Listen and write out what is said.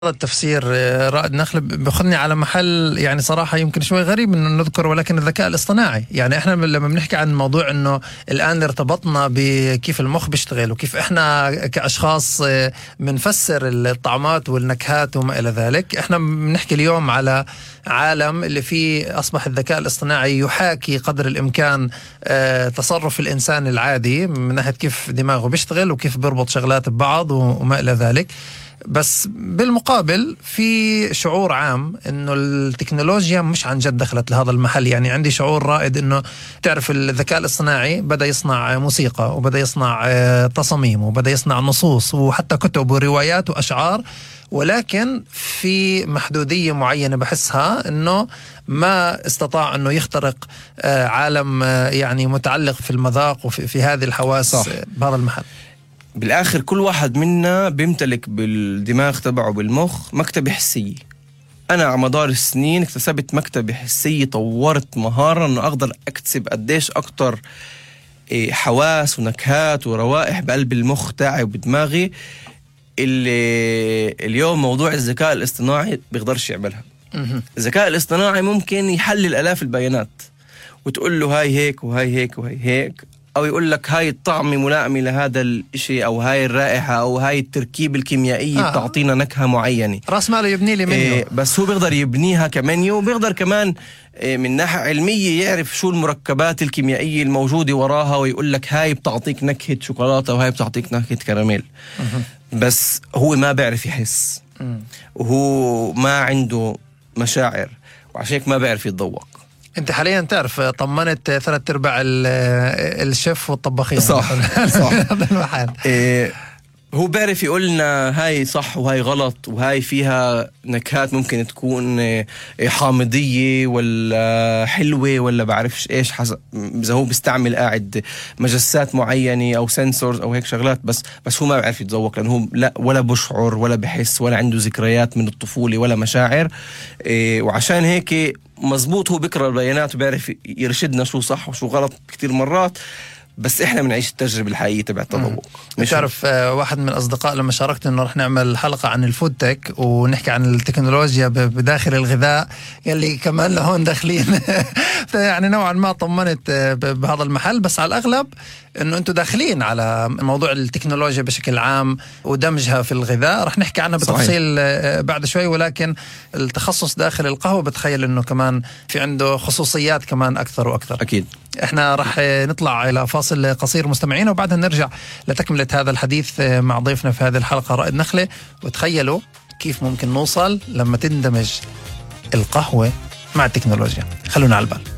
التفسير رائد نخل بخذني على محل يعني صراحة يمكن شوي غريب انه نذكر، ولكن الذكاء الاصطناعي. يعني احنا لما بنحكي عن موضوع انه الان ارتبطنا بكيف المخ بيشتغل وكيف احنا كأشخاص بنفسر الطعمات والنكهات وما الى ذلك، احنا بنحكي اليوم على عالم اللي فيه اصبح الذكاء الاصطناعي يحاكي قدر الامكان تصرف الانسان العادي من ناحية كيف دماغه بيشتغل وكيف بيربط شغلات ببعض وما الى ذلك. بس بالمقابل في شعور عام انه التكنولوجيا مش عن جد دخلت لهذا المحل. يعني عندي شعور رائد انه تعرف الذكاء الاصطناعي بدأ يصنع موسيقى وبدأ يصنع تصاميم وبدأ يصنع نصوص وحتى كتب وروايات واشعار، ولكن في محدودية معينة بحسها انه ما استطاع انه يخترق عالم يعني متعلق في المذاق وفي هذه الحواس. صح. بهذا المحل بالآخر كل واحد منا بيمتلك بالدماغ تبعه بالمخ مكتبة حسية. أنا على مدار السنين اكتسبت مكتبة حسية، طورت مهارة أنه أقدر أكتسب قديش أكتر حواس ونكهات وروائح بقلب المخ تاعي وبدماغي اللي اليوم موضوع الذكاء الاصطناعي بيقدرش يعملها. الذكاء الاصطناعي ممكن يحلل آلاف البيانات وتقول له هاي هيك وهاي هيك وهاي هيك، أو يقول لك هاي الطعم ملائمة لهذا الشيء، أو هاي الرائحة، أو هاي التركيبة الكيميائية بتعطينا نكهة معينة. رأس ماله يبني لي منيو. بس هو بيقدر يبنيها كمنيو، وبيقدر كمان من ناحية علمية يعرف شو المركبات الكيميائية الموجودة وراها ويقول لك هاي بتعطيك نكهة شوكولاتة وهاي بتعطيك نكهة كراميل. بس هو ما بيعرف يحس، وهو ما عنده مشاعر، وعشان هيك ما بيعرف يتذوق. انت حاليا تعرف طمنت 3/4 الشيف والطباخين. صح. هذا المحل. هو بيعرف يقولنا هاي صح وهاي غلط، وهاي فيها نكهات ممكن تكون حامضية ولا حلوة ولا بعرفش ايش، حسب إذا هو بيستعمل قاعد مجسات معينة أو سنسورز أو هيك شغلات. بس هو ما بيعرف يتذوق، لأنه هو لا ولا بشعر ولا بحس ولا عنده ذكريات من الطفولة ولا مشاعر. وعشان هيك مزبوط هو بيقرأ البيانات وبيعرف يرشدنا شو صح وشو غلط كتير مرات، بس احنا بنعيش التجربة الحقيقية تبع التذوق. تعرف واحد من الأصدقاء لما شاركت انه رح نعمل حلقة عن الفود تك ونحكي عن التكنولوجيا بداخل الغذاء، قال لي كمان لهون داخلين. يعني نوعا ما طمنت بهذا المحل، بس على الأغلب انه انتم داخلين على موضوع التكنولوجيا بشكل عام ودمجها في الغذاء. رح نحكي عنها بتفصيل بعد شوي، ولكن التخصص داخل القهوة بتخيل انه كمان في عنده خصوصيات كمان اكثر واكثر. اكيد. احنا رح نطلع الى فاصل قصير مستمعينا، وبعدها نرجع لتكملة هذا الحديث مع ضيفنا في هذه الحلقة رائد نخلة. وتخيلوا كيف ممكن نوصل لما تندمج القهوة مع التكنولوجيا. خلونا على البال.